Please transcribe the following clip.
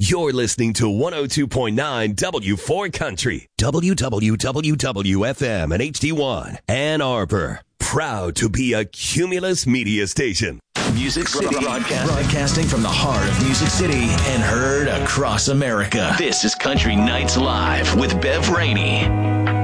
You're listening to 102.9 W4 Country, WWWFM and HD1, Ann Arbor. Proud to be a Cumulus media station. Music City broadcasting from the heart of Music City and heard across America. This is Country Nights Live with Bev Rainey.